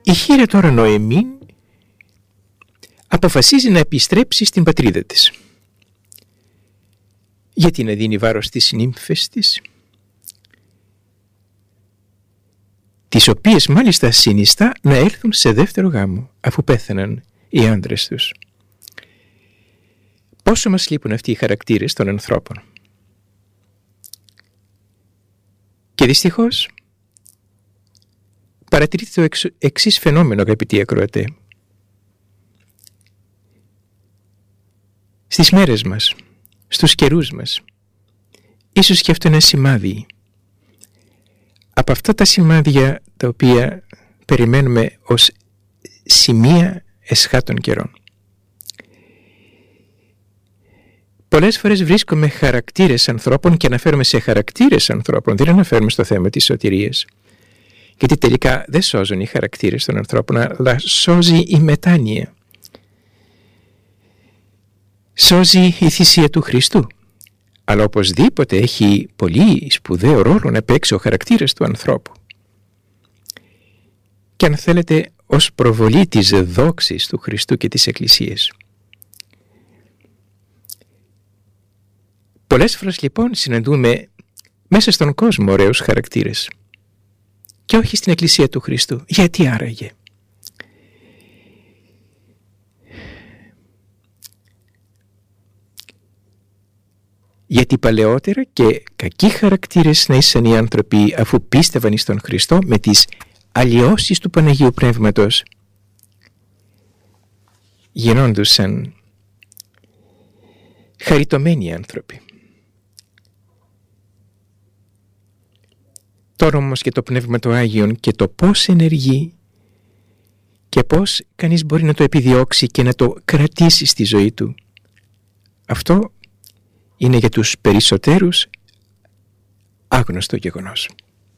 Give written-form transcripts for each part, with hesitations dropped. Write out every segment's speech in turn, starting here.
Η χήρα τώρα Νοεμίν αποφασίζει να επιστρέψει στην πατρίδα της. Γιατί να δίνει βάρος στις νύμφες της, τις οποίες μάλιστα συνιστά να έλθουν σε δεύτερο γάμο, αφού πέθαναν οι άντρες τους. Πόσο μας λείπουν αυτοί οι χαρακτήρες των ανθρώπων. Και δυστυχώς παρατηρείται το εξής φαινόμενο, αγαπητοί ακροατέ. Στις μέρες μας, στους καιρούς μας, ίσως και αυτό είναι σημάδι. Από αυτά τα σημάδια τα οποία περιμένουμε ως σημεία εσχάτων καιρών. Πολλές φορές βρίσκουμε χαρακτήρες ανθρώπων και αναφέρομαι σε χαρακτήρες ανθρώπων, δεν αναφέρομαι στο θέμα της σωτηρίας. Γιατί τελικά δεν σώζουν οι χαρακτήρες των ανθρώπων, αλλά σώζει η μετάνοια. Σώζει η θυσία του Χριστού. Αλλά οπωσδήποτε έχει πολύ σπουδαίο ρόλο να παίξει ο χαρακτήρας του ανθρώπου. Και αν θέλετε, ως προβολή της δόξης του Χριστού και της Εκκλησίας. Πολλές φορές λοιπόν συναντούμε μέσα στον κόσμο ωραίους χαρακτήρες και όχι στην Εκκλησία του Χριστού. Γιατί άραγε? Γιατί παλαιότερα και κακοί χαρακτήρες να ήσαν οι άνθρωποι αφού πίστευαν εις τον Χριστό με τις αλλοιώσεις του Παναγίου Πνεύματος γινόντουσαν χαριτωμένοι άνθρωποι. Τώρα όμως και το Πνεύμα του Άγιον και το πώς ενεργεί και πώς κανείς μπορεί να το επιδιώξει και να το κρατήσει στη ζωή του, αυτό είναι για τους περισσότερους άγνωστο γεγονός.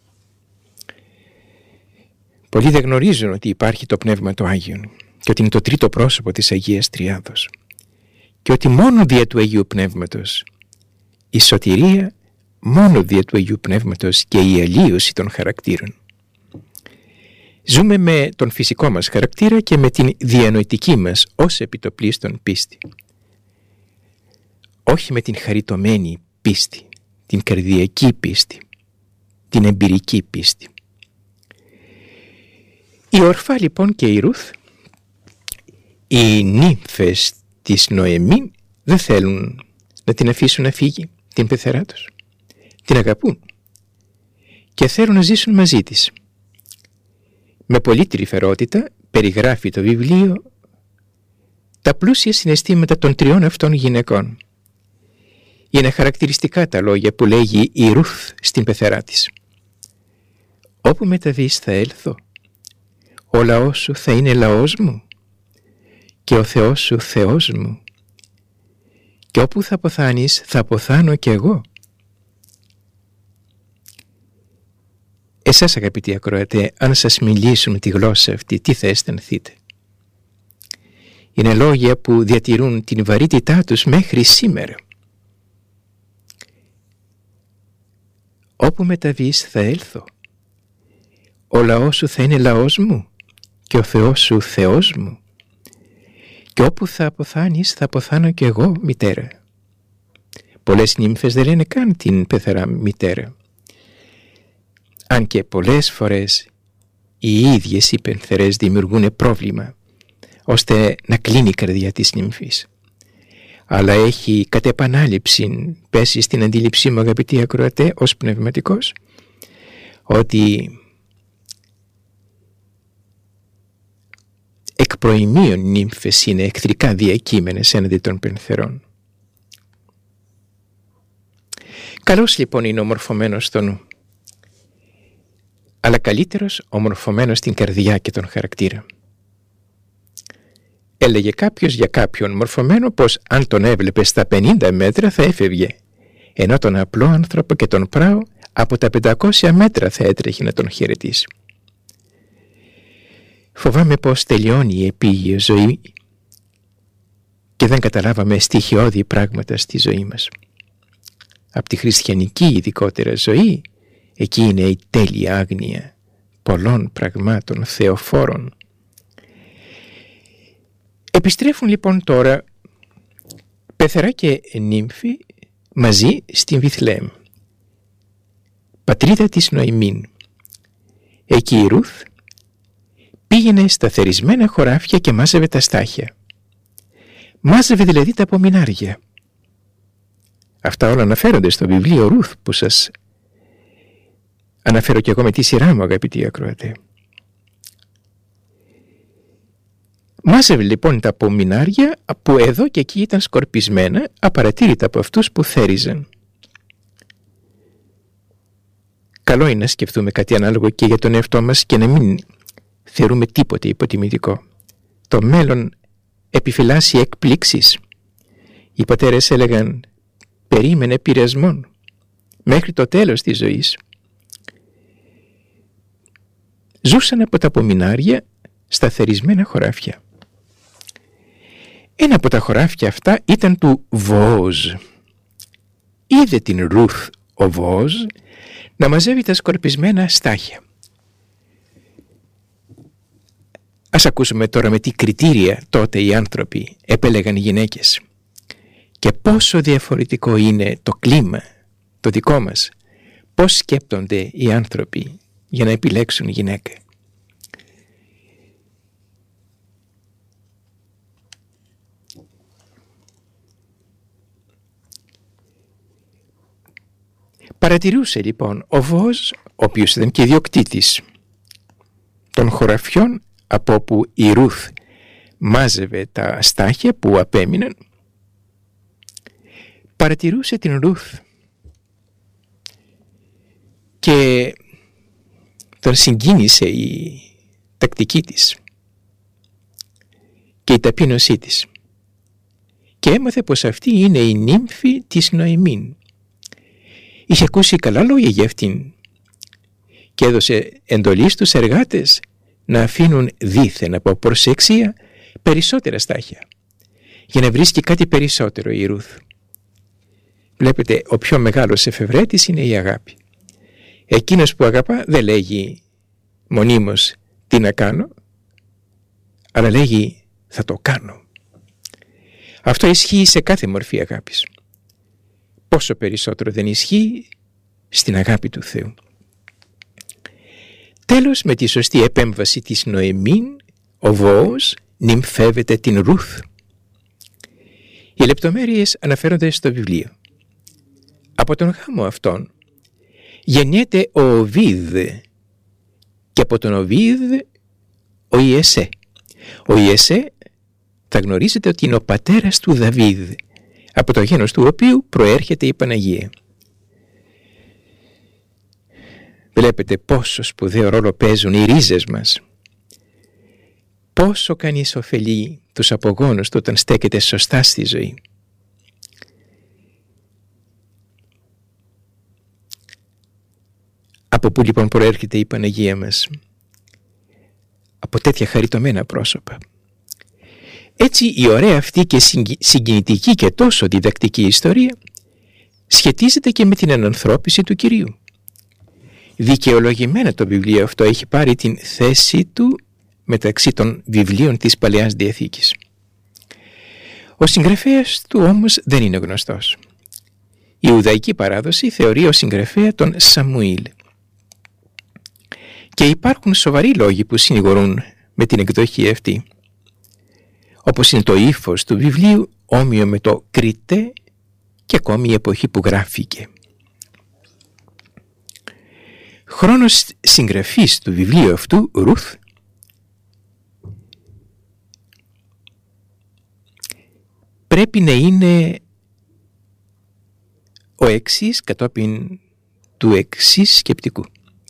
Πολλοί δεν γνωρίζουν ότι υπάρχει το Πνεύμα του Άγιον και ότι είναι το τρίτο πρόσωπο της Αγίας Τριάδος και ότι μόνο δια του Αγίου Πνεύματος η σωτηρία, μόνο δια του Αγίου Πνεύματος και η αλλίωση των χαρακτήρων. Ζούμε με τον φυσικό μας χαρακτήρα και με την διανοητική μας ως επιτοπλίστων πίστη. Όχι με την χαριτωμένη πίστη, την καρδιακή πίστη, την εμπειρική πίστη. Η Ορφά λοιπόν και η Ρούθ, οι νύμφες της Νοεμίν, δεν θέλουν να την αφήσουν να φύγει, την πεθερά τους. Την αγαπούν και θέλουν να ζήσουν μαζί της. Με πολύ τρυφερότητα περιγράφει το βιβλίο τα πλούσια συναισθήματα των τριών αυτών γυναικών. Είναι χαρακτηριστικά τα λόγια που λέγει η Ρούθ στην πεθερά της. «Όπου μεταβείς θα έλθω, ο λαός σου θα είναι λαός μου και ο Θεός σου Θεός μου, και όπου θα αποθάνεις θα αποθάνω κι εγώ». Εσάς αγαπητοί ακροατέ, αν σας μιλήσουν με τη γλώσσα αυτή, τι θα αισθανθείτε? Είναι λόγια που διατηρούν την βαρύτητά τους μέχρι σήμερα. «Όπου μεταβείς θα έλθω, ο λαός σου θα είναι λαός μου και ο Θεός σου Θεός μου, και όπου θα αποθάνεις θα αποθάνω κι εγώ μητέρα». Πολλές νύμφες δεν λένε καν την πεθερά μητέρα. Αν και πολλές φορές οι ίδιες οι πενθερές δημιουργούν πρόβλημα ώστε να κλείνει η καρδιά της νύμφης. Αλλά έχει κατ' επανάληψη πέσει στην αντίληψή μου, αγαπητοί ακροατέ, ως πνευματικός, ότι εκ προημίων νύμφες είναι εχθρικά διακείμενες έναντι των πενθερών. Καλός λοιπόν είναι ομορφωμένος στο νου, αλλά καλύτερος ομορφωμένος στην καρδιά και τον χαρακτήρα. Έλεγε κάποιος για κάποιον μορφωμένο πως αν τον έβλεπε στα 50 μέτρα θα έφευγε, ενώ τον απλό άνθρωπο και τον πράο από τα 500 μέτρα θα έτρεχε να τον χαιρετήσει. Φοβάμαι πως τελειώνει η επίγεια ζωή και δεν καταλάβαμε στοιχειώδη πράγματα στη ζωή μας. Από τη χριστιανική ειδικότερα ζωή, εκεί είναι η τέλεια άγνοια πολλών πραγμάτων θεοφόρων. Επιστρέφουν λοιπόν τώρα πεθερά και νύμφη μαζί στην Βιθλεέμ, πατρίδα της Νοημίν. Εκεί η Ρούθ πήγαινε στα θερισμένα χωράφια και μάζευε τα στάχια. Μάζευε δηλαδή τα απομεινάρια. Αυτά όλα αναφέρονται στο βιβλίο Ρούθ που σας αναφέρω και εγώ με τη σειρά μου, αγαπητοί ακροατέ. Μάζευε λοιπόν τα απομεινάρια που εδώ και εκεί ήταν σκορπισμένα, απαρατήρητα από αυτούς που θέριζαν. Καλό είναι να σκεφτούμε κάτι ανάλογο και για τον εαυτό μας και να μην θεωρούμε τίποτε υποτιμητικό. Το μέλλον επιφυλάσσει εκπλήξεις. Οι πατέρες έλεγαν περίμενε πειρασμών μέχρι το τέλος της ζωής. Ζούσαν από τα απομεινάρια στα θερισμένα χωράφια. Ένα από τα χωράφια αυτά ήταν του Βοόζ. Είδε την Ρούθ ο Βοόζ να μαζεύει τα σκορπισμένα στάχια. Ας ακούσουμε τώρα με τι κριτήρια τότε οι άνθρωποι επέλεγαν οι γυναίκες και πόσο διαφορετικό είναι το κλίμα το δικό μας, πώς σκέπτονται οι άνθρωποι για να επιλέξουν γυναίκα. Παρατηρούσε λοιπόν ο Βοόζ, ο οποίος ήταν και ιδιοκτήτης των χωραφιών από όπου η Ρούθ μάζευε τα στάχια που απέμειναν, παρατηρούσε την Ρούθ και τον συγκίνησε η τακτική της και η ταπείνωσή της και έμαθε πως αυτή είναι η νύμφη της Νοημίν. Είχε ακούσει καλά λόγια για αυτήν και έδωσε εντολή στους εργάτες να αφήνουν δήθεν από προσεξία περισσότερα στάχια για να βρίσκει κάτι περισσότερο η Ρούθ. Βλέπετε, ο πιο μεγάλος εφευρέτης είναι η αγάπη. Εκείνος που αγαπά δεν λέγει μονίμως τι να κάνω, αλλά λέγει θα το κάνω. Αυτό ισχύει σε κάθε μορφή αγάπης. Πόσο περισσότερο δεν ισχύει στην αγάπη του Θεού. Τέλος, με τη σωστή επέμβαση της Νοεμίν, ο Βοόζ νυμφεύεται την Ρούθ. Οι λεπτομέρειες αναφέρονται στο βιβλίο. Από τον γάμο αυτόν γεννιέται ο Οβίδ και από τον Οβίδ ο Ιεσέ. Ο Ιεσέ θα γνωρίζετε ότι είναι ο πατέρας του Δαβίδ, από το γένος του οποίου προέρχεται η Παναγία. Βλέπετε πόσο σπουδαίο ρόλο παίζουν οι ρίζες μας. Πόσο κανείς ωφελεί τους απογόνους του όταν στέκεται σωστά στη ζωή. Από πού λοιπόν προέρχεται η Παναγία μας? Από τέτοια χαριτωμένα πρόσωπα. Έτσι η ωραία αυτή και συγκινητική και τόσο διδακτική ιστορία σχετίζεται και με την ανανθρώπιση του Κυρίου. Δικαιολογημένα το βιβλίο αυτό έχει πάρει την θέση του μεταξύ των βιβλίων της Παλαιάς Διαθήκης. Ο συγγραφέας του όμως δεν είναι γνωστός. Η Ιουδαϊκή παράδοση θεωρεί ως συγγραφέα τον Σαμουήλ. Και υπάρχουν σοβαροί λόγοι που συνηγορούν με την εκδοχή αυτή. Όπως είναι το ύφος του βιβλίου όμοιο με το Κριτέ και ακόμη η εποχή που γράφηκε. Χρόνος συγγραφής του βιβλίου αυτού, Ρούθ, πρέπει να είναι ο εξής κατόπιν του εξής σκεπτικού.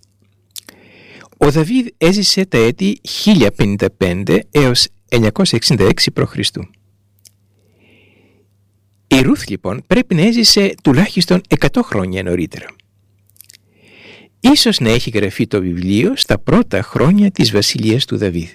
Ο Δαβίδ έζησε τα έτη 1055 έως 966 π.Χ. Η Ρούθ λοιπόν πρέπει να έζησε τουλάχιστον 100 χρόνια νωρίτερα. Ίσως να έχει γραφεί το βιβλίο στα πρώτα χρόνια της βασιλείας του Δαβίδ.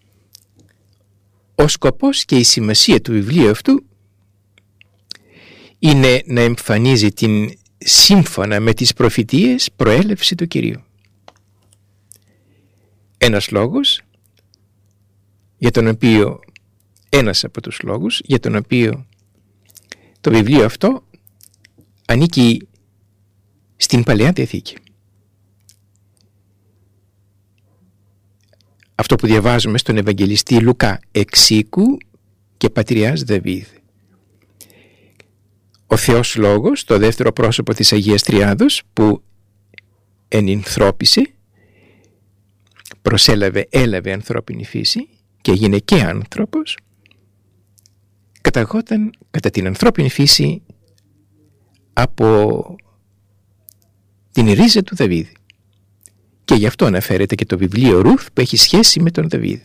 Ο σκοπός και η σημασία του βιβλίου αυτού είναι να εμφανίζει την σύμφωνα με τις προφητείες προέλευση του Κυρίου. Ένας από τους λόγους για τον οποίο το βιβλίο αυτό ανήκει στην Παλαιά Διαθήκη. Αυτό που διαβάζουμε στον Ευαγγελιστή Λουκά, εξοίκου και πατριάς Δαβίδ. Ο Θεός Λόγος, το δεύτερο πρόσωπο της Αγίας Τριάδος, που ενυνθρώπισε, έλαβε ανθρώπινη φύση και έγινε και άνθρωπος, καταγόταν κατά την ανθρώπινη φύση από την ρίζα του Δαβίδ. Και γι' αυτό αναφέρεται και το βιβλίο Ρούθ, που έχει σχέση με τον Δαβίδ.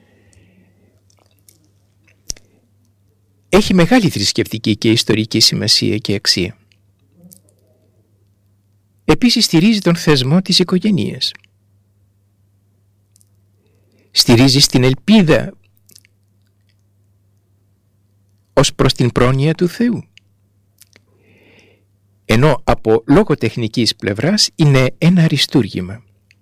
Έχει μεγάλη θρησκευτική και ιστορική σημασία και αξία. Επίσης στηρίζει τον θεσμό της οικογένειας. Στηρίζει στην ελπίδα ως προς την πρόνοια του Θεού. Ενώ από λογοτεχνικής πλευράς είναι ένα αριστούργημα.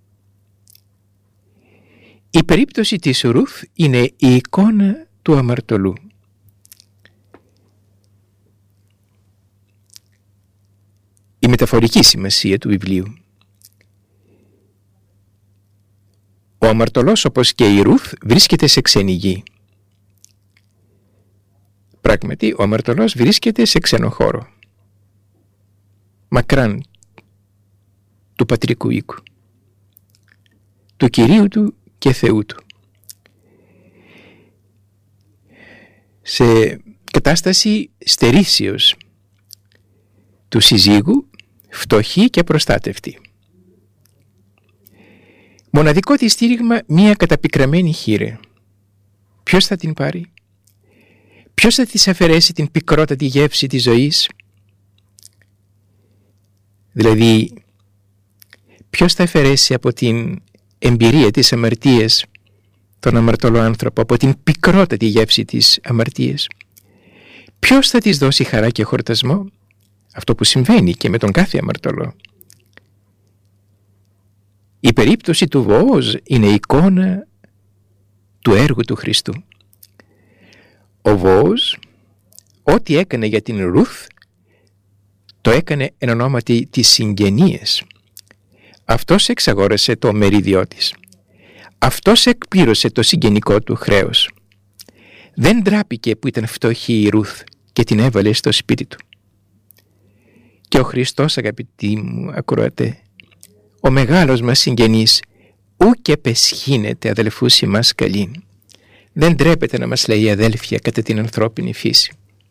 Η περίπτωση της Ρούθ είναι η εικόνα του αμαρτωλού. Η μεταφορική σημασία του βιβλίου. Ο αμαρτωλός, όπως και η Ρούθ, βρίσκεται σε ξένη γη. Πράγματι, ο αμαρτωλός βρίσκεται σε ξένο χώρο, μακράν του πατρικού οίκου, του Κυρίου του και Θεού του. Σε κατάσταση στερήσεως του συζύγου, φτωχή και απροστάτευτη. Μοναδικό της στήριγμα μία καταπικραμένη χείρα. Ποιος θα την πάρει? Ποιος θα της αφαιρέσει την πικρότατη γεύση της ζωής? Δηλαδή, ποιος θα αφαιρέσει από την εμπειρία της αμαρτίας τον αμαρτωλό άνθρωπο, από την πικρότατη γεύση της αμαρτίας? Ποιος θα της δώσει χαρά και χορτασμό? Αυτό που συμβαίνει και με τον κάθε αμαρτωλό. Η περίπτωση του Βοόζ είναι εικόνα του έργου του Χριστού. Ο Βοόζ ό,τι έκανε για την Ρούθ το έκανε εν ονόματι της συγγενείας. Αυτός εξαγόρασε το μερίδιό της. Αυτός εκπλήρωσε το συγγενικό του χρέος. Δεν ντράπηκε που ήταν φτωχή η Ρούθ και την έβαλε στο σπίτι του. Και ο Χριστός, αγαπητοί μου ακροατέ, ο μεγάλος μας συγγενής, ουκ επεσχύνεται αδελφούς ημάς καλήν. Δεν τρέπεται να μας λέει αδέλφια κατά την ανθρώπινη φύση.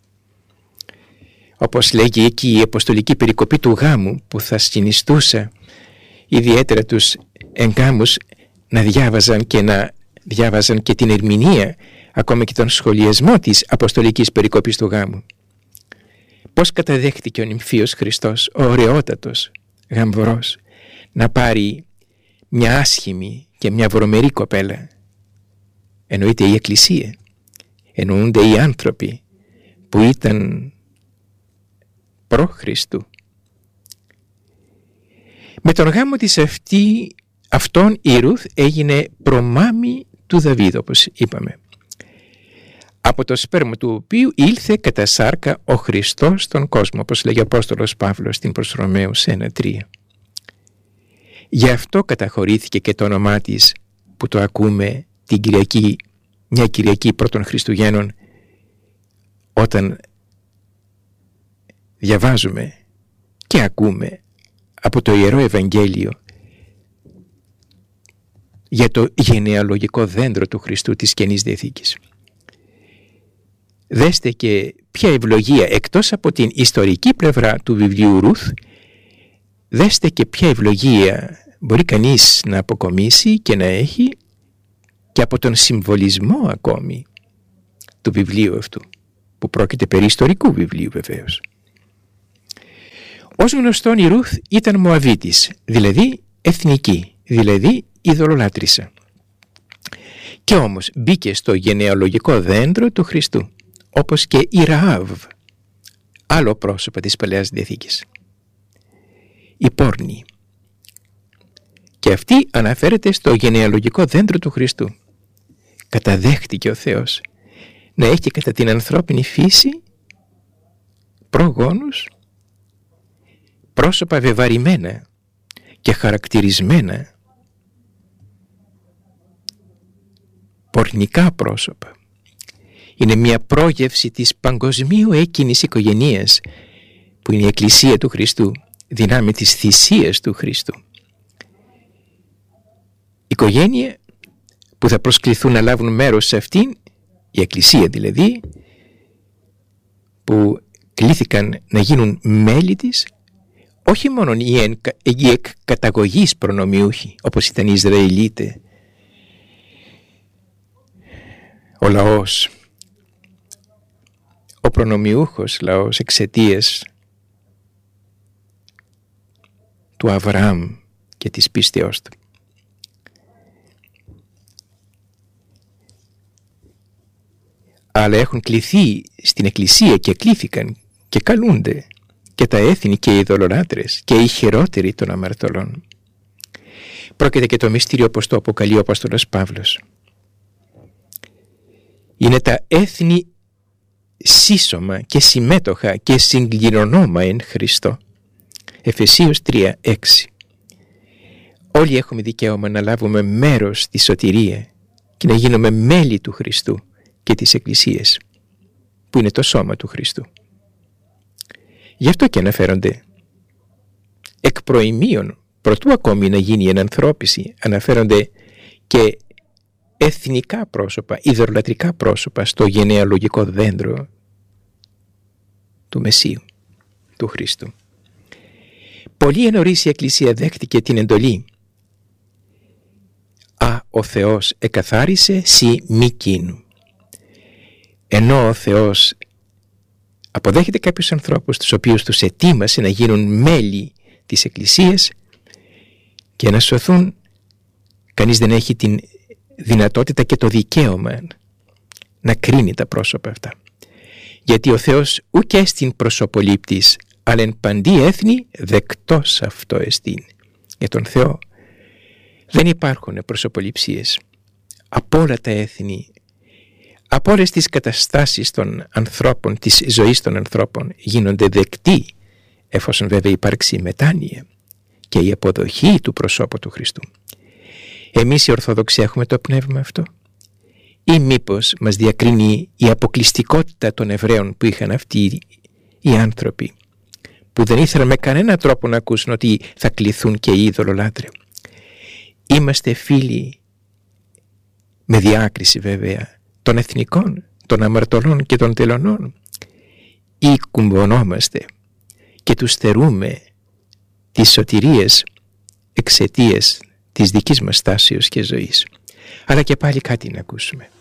Όπως λέγει εκεί η αποστολική περικοπή του γάμου, που θα συνιστούσα ιδιαίτερα τους εγκάμους να διάβαζαν και την ερμηνεία, ακόμα και τον σχολιασμό της αποστολικής περικοπής του γάμου. Πώς καταδέχτηκε ο νυμφίος Χριστός, ο ωραιότατος γαμβρός, να πάρει μια άσχημη και μια βρωμερή κοπέλα? Εννοείται η Εκκλησία, εννοούνται οι άνθρωποι που ήταν προ Χριστού. Με τον γάμο της αυτόν η Ρούθ έγινε προμάμη του Δαβίδ, όπως είπαμε, από το σπέρμα του οποίου ήλθε κατά σάρκα ο Χριστός στον κόσμο, όπως λέγει ο Απόστολος Παύλος στην προς Ρωμαίους 1:3. Γι' αυτό καταχωρήθηκε και το όνομά της, που το ακούμε την Κυριακή, μια Κυριακή πρώτων Χριστουγέννων, όταν διαβάζουμε και ακούμε από το Ιερό Ευαγγέλιο για το γενεαλογικό δέντρο του Χριστού της Καινής Διαθήκης. Δέστε και ποια ευλογία, εκτός από την ιστορική πλευρά του βιβλίου Ρούθ, δέστε και ποια ευλογία μπορεί κανείς να αποκομίσει και να έχει και από τον συμβολισμό ακόμη του βιβλίου αυτού, που πρόκειται περί ιστορικού βιβλίου βεβαίως. Ως γνωστόν η Ρούθ ήταν Μωαβίτης, δηλαδή εθνική, δηλαδή ειδωλολάτρησα. Και όμως μπήκε στο γενεαλογικό δέντρο του Χριστού, όπως και η Ραάβ, άλλο πρόσωπο της Παλαιάς Διαθήκης. Η πόρνη. Και αυτή αναφέρεται στο γενεαλογικό δέντρο του Χριστού. Καταδέχτηκε ο Θεός να έχει κατά την ανθρώπινη φύση προγόνους, πρόσωπα βεβαρημένα και χαρακτηρισμένα, πορνικά πρόσωπα. Είναι μια πρόγευση της παγκοσμίου έκκινης οικογενείας που είναι η Εκκλησία του Χριστού, δυνάμει της θυσίας του Χριστού. Οικογένεια που θα προσκληθούν να λάβουν μέρος σε αυτήν, η Εκκλησία δηλαδή, που κλήθηκαν να γίνουν μέλη της, όχι μόνο οι εκ καταγωγής προνομιούχοι, όπως ήταν οι Ισραηλίτες, ο λαός, ο προνομιούχος λαός εξαιτίας του Αβραάμ και της πίστεώς του. Αλλά έχουν κληθεί στην Εκκλησία και κλήθηκαν και καλούνται και τα έθνη και οι ειδωλολάτρες και οι χειρότεροι των αμαρτωλών. Πρόκειται και το μυστήριο, όπως το αποκαλεί ο Απόστολος Παύλος. Είναι τα έθνη σύσσωμα και συμμέτοχα και συγκληρονόμα εν Χριστώ. Εφεσίους 3:6. Όλοι έχουμε δικαίωμα να λάβουμε μέρος στη σωτηρία και να γίνουμε μέλη του Χριστού και της Εκκλησίας, που είναι το σώμα του Χριστού. Γι' αυτό και αναφέρονται εκ προημίων, προτού ακόμη να γίνει η ενανθρώπιση, αναφέρονται και εθνικά πρόσωπα, ειδωλατρικά πρόσωπα στο γενεαλογικό δέντρο του Μεσσίου, του Χριστού. Πολύ νωρίς η Εκκλησία δέχτηκε την εντολή ο Θεός εκαθάρισε σοι μη κείνου. Ενώ ο Θεός αποδέχεται κάποιους ανθρώπους τους οποίους τους ετοίμασε να γίνουν μέλη της Εκκλησίας και να σωθούν, κανείς δεν έχει την δυνατότητα και το δικαίωμα να κρίνει τα πρόσωπα αυτά. Γιατί ο Θεός ουκ έστιν προσωπολήπτης, αλλά εν παντή έθνη δεκτός αυτό εστίν. Για τον Θεό δεν υπάρχουν προσωποληψίες. Από όλα τα έθνη, από όλες τις καταστάσεις των ανθρώπων, της ζωής των ανθρώπων, γίνονται δεκτοί, εφόσον βέβαια υπάρξει η μετάνοια και η αποδοχή του προσώπου του Χριστού. Εμείς οι Ορθόδοξοι έχουμε το πνεύμα αυτό, ή μήπως μας διακρίνει η αποκλειστικότητα των Εβραίων που είχαν αυτοί οι άνθρωποι, που δεν ήθελαν με κανένα τρόπο να ακούσουν ότι θα κληθούν και οι ειδωλολάτρες. Είμαστε φίλοι, με διάκριση βέβαια, των εθνικών, των αμαρτωλών και των τελωνών, ή κουμπωνόμαστε και τους στερούμε τις σωτηρίες εξαιτίας της δικής μας στάσεως και ζωής. Αλλά και πάλι κάτι να ακούσουμε.